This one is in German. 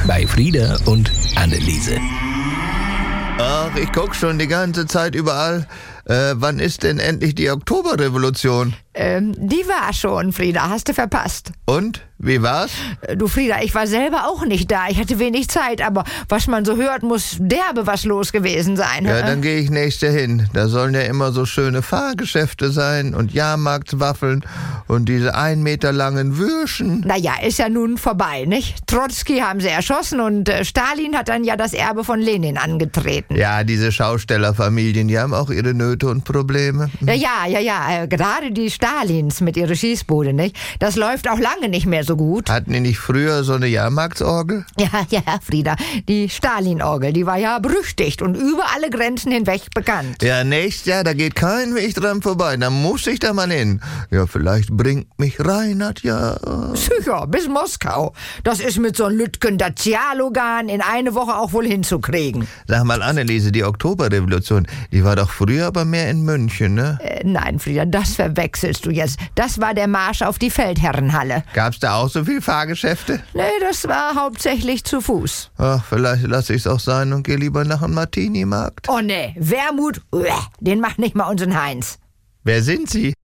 bei Frieda und Anneliese. Ach, ich guck schon die ganze Zeit überall. Wann ist denn endlich die Oktoberrevolution? Die war schon, Frieda, hast du verpasst. Und? Wie war's? Du, Frieda, ich war selber auch nicht da. Ich hatte wenig Zeit, aber was man so hört, muss derbe was los gewesen sein. Ja, dann gehe ich nächste hin. Da sollen ja immer so schöne Fahrgeschäfte sein und Jahrmarktswaffeln und diese 1 Meter langen Würschen. Naja, ist ja nun vorbei, nicht? Trotzki haben sie erschossen und Stalin hat dann ja das Erbe von Lenin angetreten. Ja, diese Schaustellerfamilien, die haben auch ihre Nöte und Probleme. Ja, gerade die Stalins mit ihrer Schießbude, nicht? Das läuft auch lange nicht mehr so gut. Hatten die nicht früher so eine Jahrmarktsorgel? Ja, Frieda, die Stalin-Orgel, die war ja berüchtigt und über alle Grenzen hinweg bekannt. Ja, nächstes Jahr, da geht kein Weg dran vorbei. Da muss ich da mal hin. Ja, vielleicht bringt mich Reinhard ja... Sicher, bis Moskau. Das ist mit so einem Lütgen Dacialogan in eine Woche auch wohl hinzukriegen. Sag mal, Anneliese, die Oktoberrevolution, die war doch früher aber mehr in München, ne? Nein, Frieda, das verwechselst du jetzt. Das war der Marsch auf die Feldherrenhalle. Gab's da auch so viel Fahrgeschäfte? Nee, das war hauptsächlich zu Fuß. Ach, vielleicht lasse ich's auch sein und gehe lieber nach einem Martini-Markt. Oh nee, Wermut, den macht nicht mal unseren Heinz. Wer sind Sie?